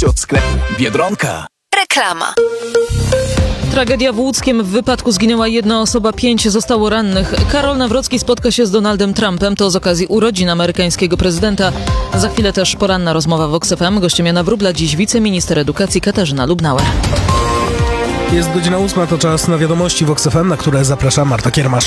Weź od sklepu Biedronka. Reklama. Tragedia w Łódzkiem. W wypadku zginęła jedna osoba, 5 zostało rannych. Karol Nawrocki spotka się z Donaldem Trumpem. To z okazji urodzin amerykańskiego prezydenta. Za chwilę też poranna rozmowa w Vox FM. Gościem Jana Wróbla, dziś wiceminister edukacji Katarzyna Lubnauer. Jest godzina 8, to czas na wiadomości Vox FM, na które zaprasza Marta Kiermasz.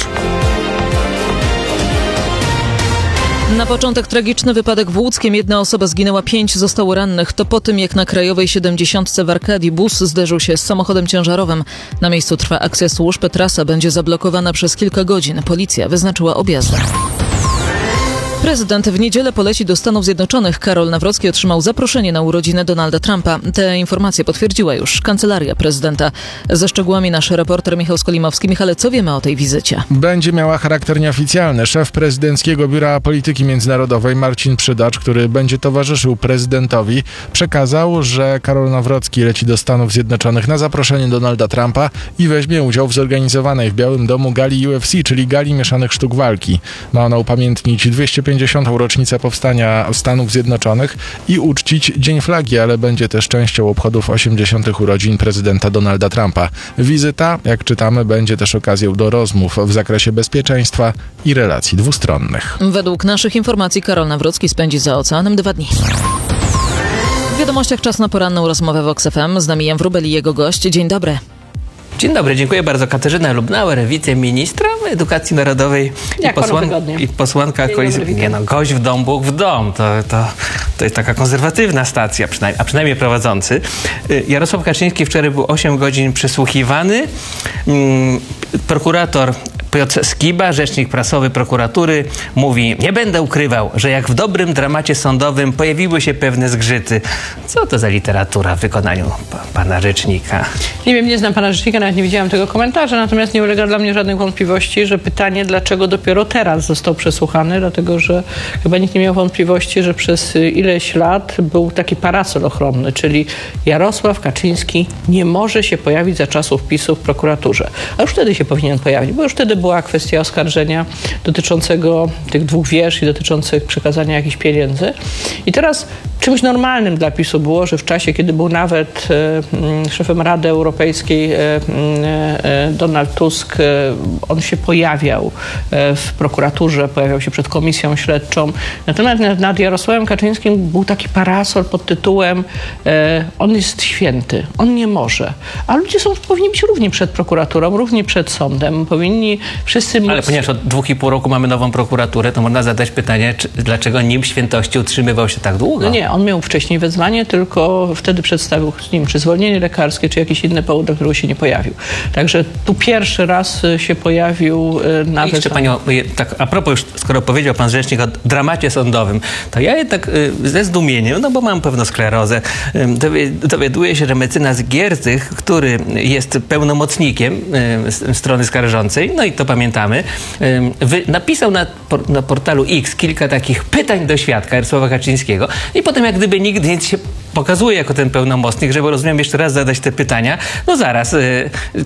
Na początek tragiczny wypadek w Łódzkiem. Jedna osoba zginęła, 5 zostało rannych. To po tym, jak na Krajowej 70 w Arkadii bus zderzył się z samochodem ciężarowym. Na miejscu trwa akcja służb. Trasa będzie zablokowana przez kilka godzin. Policja wyznaczyła objazdy. Prezydent w niedzielę poleci do Stanów Zjednoczonych. Karol Nawrocki otrzymał zaproszenie na urodziny Donalda Trumpa. Te informacje potwierdziła już kancelaria prezydenta. Ze szczegółami nasz reporter Michał Skolimowski. Michale, co wiemy o tej wizycie? Będzie miała charakter nieoficjalny. Szef prezydenckiego Biura Polityki Międzynarodowej Marcin Przydacz, który będzie towarzyszył prezydentowi, przekazał, że Karol Nawrocki leci do Stanów Zjednoczonych na zaproszenie Donalda Trumpa i weźmie udział w zorganizowanej w Białym Domu gali UFC, czyli gali mieszanych sztuk walki. Ma ona upamiętnić 250. rocznicę powstania Stanów Zjednoczonych i uczcić Dzień Flagi, ale będzie też częścią obchodów 80. urodzin prezydenta Donalda Trumpa. Wizyta, jak czytamy, będzie też okazją do rozmów w zakresie bezpieczeństwa i relacji dwustronnych. Według naszych informacji Karol Nawrocki spędzi za oceanem 2 dni. W wiadomościach czas na poranną rozmowę Vox FM. Z nami Jan Wróbel i jego gość. Dzień dobry. Dzień dobry, dziękuję bardzo. Katarzyna Lubnauer, wiceministra edukacji narodowej i posłanka koalicji. Nie no, gość w dom, Bóg w dom. To jest taka konserwatywna stacja, a przynajmniej prowadzący. Jarosław Kaczyński wczoraj był 8 godzin przesłuchiwany. Prokurator Piotr Skiba, rzecznik prasowy prokuratury, mówi: nie będę ukrywał, że jak w dobrym dramacie sądowym pojawiły się pewne zgrzyty. Co to za literatura w wykonaniu pana rzecznika? Nie wiem, nie znam pana rzecznika, nawet nie widziałam tego komentarza, natomiast nie ulega dla mnie żadnych wątpliwości, że pytanie, dlaczego dopiero teraz został przesłuchany, dlatego że chyba nikt nie miał wątpliwości, że przez ileś lat był taki parasol ochronny, czyli Jarosław Kaczyński nie może się pojawić za czasów PiS-u w prokuraturze. A już wtedy się powinien pojawić, bo już wtedy była kwestia oskarżenia dotyczącego tych 2 wież i dotyczących przekazania jakichś pieniędzy. I teraz czymś normalnym dla PiS-u było, że w czasie, kiedy był nawet szefem Rady Europejskiej Donald Tusk, on się pojawiał w prokuraturze, pojawiał się przed komisją śledczą. Natomiast nad Jarosławem Kaczyńskim był taki parasol pod tytułem on jest święty, on nie może. A ludzie powinni być równi przed prokuraturą, równi przed sądem. Powinni wszyscy móc... Ale ponieważ od 2,5 roku mamy nową prokuraturę, to można zadać pytanie, dlaczego nim świętości utrzymywał się tak długo? No nie, on miał wcześniej wezwanie, tylko wtedy przedstawił z nim czy zwolnienie lekarskie, czy jakiś inny powód, do którego się nie pojawił. Także tu pierwszy raz się pojawił na jeszcze panią, tak a propos już, skoro powiedział pan rzecznik o dramacie sądowym, to ja jednak ze zdumieniem, no bo mam pewną sklerozę, dowiaduję się, że mecenas Giertych, który jest pełnomocnikiem strony skarżącej, no i to pamiętamy, napisał na portalu X kilka takich pytań do świadka Jarosława Kaczyńskiego i potem jak gdyby nigdy nic się pokazuje jako ten pełnomocnik, żeby, rozumiem, jeszcze raz zadać te pytania. No zaraz,